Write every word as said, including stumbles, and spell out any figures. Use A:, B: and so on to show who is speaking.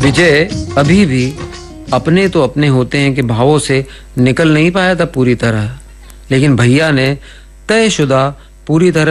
A: विजय अभी भी अपने तो अपने होते हैं कि भावों से निकल नहीं पाया था पूरी तरह, लेकिन भैया ने तयशुदा पूरी तरह